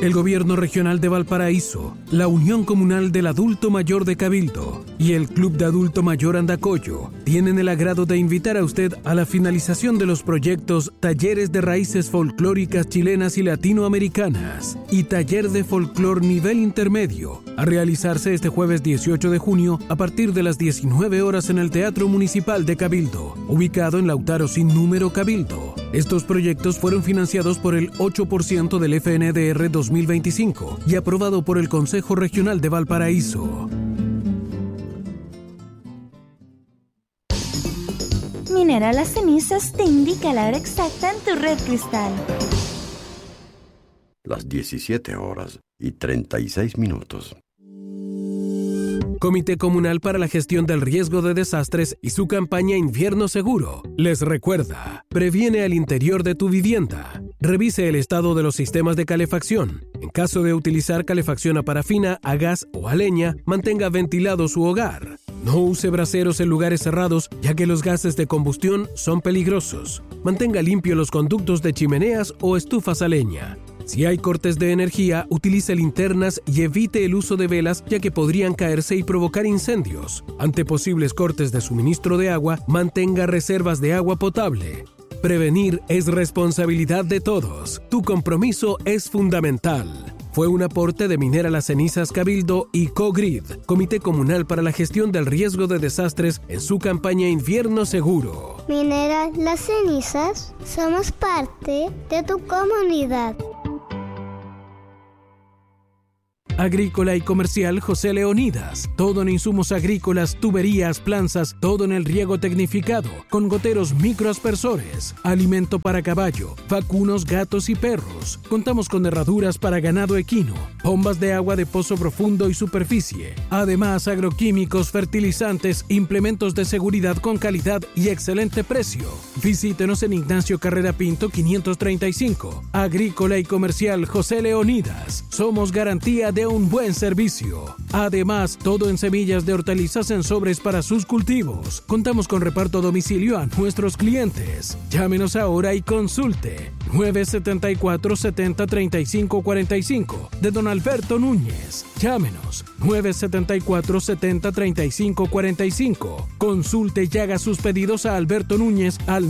El Gobierno Regional de Valparaíso, la Unión Comunal del Adulto Mayor de Cabildo y el Club de Adulto Mayor Andacollo tienen el agrado de invitar a usted a la finalización de los proyectos Talleres de Raíces Folclóricas Chilenas y Latinoamericanas y Taller de Folclor Nivel Intermedio, a realizarse este jueves 18 de junio a partir de las 19 horas en el Teatro Municipal de Cabildo, ubicado en Lautaro sin número Cabildo. Estos proyectos fueron financiados por el 8% del FNDR 2025 y aprobado por el Consejo Regional de Valparaíso. Minera Las Cenizas te indica la hora exacta en tu red cristal. Las 17:36. Comité Comunal para la Gestión del Riesgo de Desastres y su campaña Invierno Seguro les recuerda: previene al interior de tu vivienda. Revise el estado de los sistemas de calefacción. En caso de utilizar calefacción a parafina, a gas o a leña, mantenga ventilado su hogar. No use braseros en lugares cerrados, ya que los gases de combustión son peligrosos. Mantenga limpios los conductos de chimeneas o estufas a leña. Si hay cortes de energía, utilice linternas y evite el uso de velas, ya que podrían caerse y provocar incendios. Ante posibles cortes de suministro de agua, mantenga reservas de agua potable. Prevenir es responsabilidad de todos. Tu compromiso es fundamental. Fue un aporte de Minera Las Cenizas Cabildo y COGRID, Comité Comunal para la Gestión del Riesgo de Desastres, en su campaña Invierno Seguro. Minera Las Cenizas, somos parte de tu comunidad. Agrícola y Comercial José Leonidas. Todo en insumos agrícolas, tuberías, planzas, todo en el riego tecnificado, con goteros microaspersores, alimento para caballo, vacunos, gatos y perros. Contamos con herraduras para ganado equino, bombas de agua de pozo profundo y superficie. Además, agroquímicos, fertilizantes, implementos de seguridad con calidad y excelente precio. Visítenos en Ignacio Carrera Pinto 535. Agrícola y Comercial José Leonidas. Somos garantía de un buen servicio. Además, todo en semillas de hortalizas en sobres para sus cultivos. Contamos con reparto a domicilio a nuestros clientes. Llámenos ahora y consulte. 974-70-3545 de Don Alberto Núñez. Llámenos 974-70-3545. Consulte y haga sus pedidos a Alberto Núñez al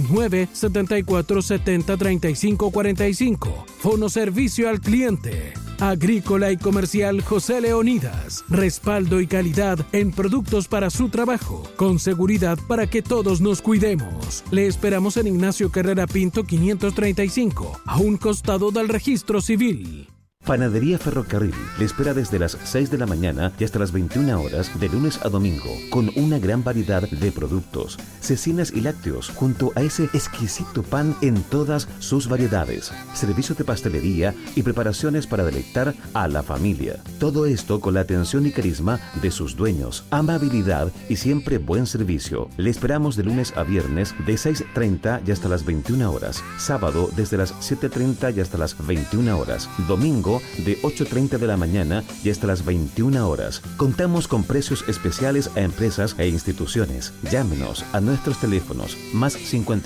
974-70-3545. Fono Servicio al Cliente. Agrícola y Comercial José Leonidas. Respaldo y calidad en productos para su trabajo, con seguridad para que todos nos cuidemos. Le esperamos en Ignacio Carrera Pinto 535, a un costado del Registro Civil. Panadería Ferrocarril le espera desde las 6 de la mañana y hasta las 21 horas de lunes a domingo, con una gran variedad de productos, cecinas y lácteos, junto a ese exquisito pan en todas sus variedades, servicio de pastelería y preparaciones para deleitar a la familia. Todo esto con la atención y carisma de sus dueños, amabilidad y siempre buen servicio. Le esperamos de lunes a viernes de 6:30 y hasta las 21 horas, sábado desde las 7:30 y hasta las 21 horas, domingo de 8:30 de la mañana y hasta las 21 horas. Contamos con precios especiales a empresas e instituciones. Llámenos a nuestros teléfonos más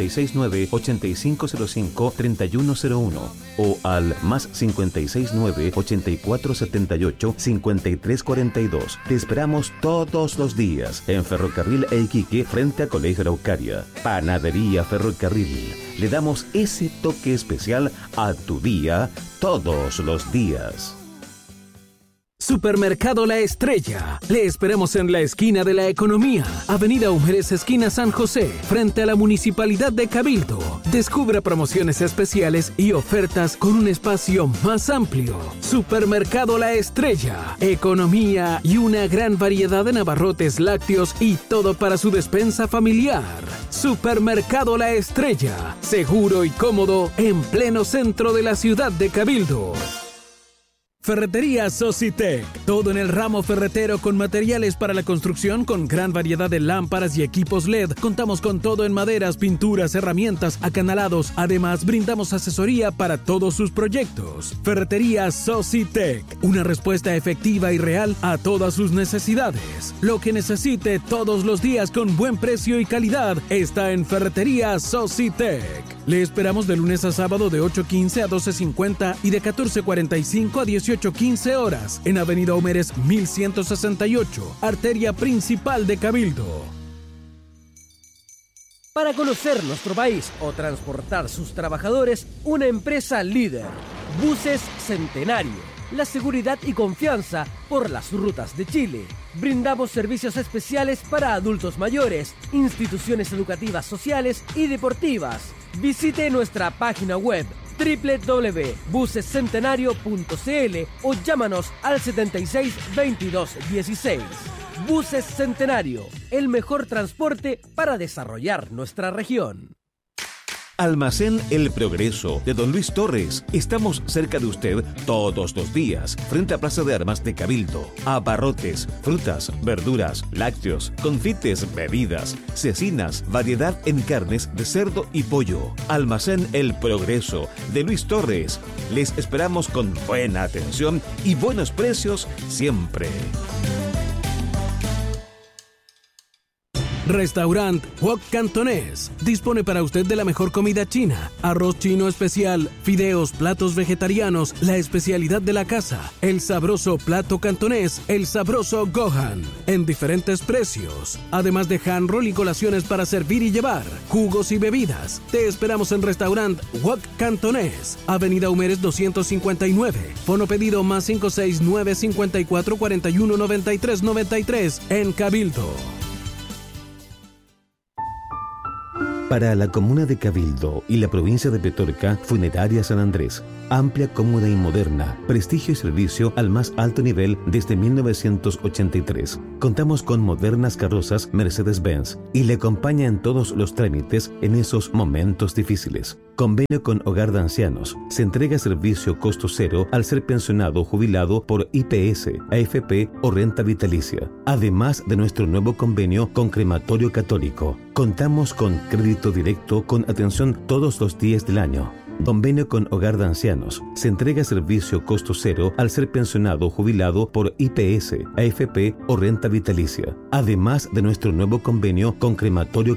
569-8505-3101 o al más 569-8478-5342. Te esperamos todos los días en Ferrocarril e Iquique, frente a Colegio Araucaria. Panadería Ferrocarril. Le damos ese toque especial a tu día todos los días. Supermercado La Estrella. Le esperamos en la esquina de la Economía, Avenida Humérez, esquina San José, frente a la Municipalidad de Cabildo. Descubra promociones especiales y ofertas con un espacio más amplio. Supermercado La Estrella. Economía y una gran variedad de abarrotes, lácteos y todo para su despensa familiar. Supermercado La Estrella. Seguro y cómodo en pleno centro de la ciudad de Cabildo. Ferretería Socitec. Todo en el ramo ferretero con materiales para la construcción con gran variedad de lámparas y equipos LED. Contamos con todo en maderas, pinturas, herramientas, acanalados. Además, brindamos asesoría para todos sus proyectos. Ferretería Socitec. Una respuesta efectiva y real a todas sus necesidades. Lo que necesite todos los días con buen precio y calidad está en Ferretería Socitec. Le esperamos de lunes a sábado de 8:15 a 12:50 y de 14:45 a 18:15 horas en Avenida Homeres 1168, arteria principal de Cabildo. Para conocer nuestro país o transportar sus trabajadores, una empresa líder. Buses Centenario. La seguridad y confianza por las rutas de Chile. Brindamos servicios especiales para adultos mayores, instituciones educativas sociales y deportivas. Visite nuestra página web www.busescentenario.cl o llámanos al 76 22 16. Buses Centenario, el mejor transporte para desarrollar nuestra región. Almacén El Progreso de Don Luis Torres. Estamos cerca de usted todos los días, frente a Plaza de Armas de Cabildo. Abarrotes, frutas, verduras, lácteos, confites, bebidas, cecinas, variedad en carnes de cerdo y pollo. Almacén El Progreso de Luis Torres. Les esperamos con buena atención y buenos precios siempre. Restaurant Wok Cantonés dispone para usted de la mejor comida china, arroz chino especial, fideos, platos vegetarianos, la especialidad de la casa, el sabroso plato cantonés, el sabroso Gohan, en diferentes precios, además de hand roll y colaciones para servir y llevar, jugos y bebidas. Te esperamos en Restaurant Wok Cantonés, Avenida Humeres 259, fono pedido más 569 54 41 93 93 en Cabildo. Para la comuna de Cabildo y la provincia de Petorca, Funeraria San Andrés. Amplia, cómoda y moderna. Prestigio y servicio al más alto nivel desde 1983. Contamos con modernas carrozas Mercedes-Benz y le acompaña en todos los trámites en esos momentos difíciles. Convenio con Hogar de Ancianos. Se entrega servicio costo cero al ser pensionado o jubilado por IPS, AFP o renta vitalicia. Además de nuestro nuevo convenio con Crematorio Católico. Contamos con crédito directo con atención todos los días del año. Convenio con Hogar de Ancianos. Se entrega servicio costo cero al ser pensionado o jubilado por IPS, AFP o renta vitalicia. Además de nuestro nuevo convenio con Crematorio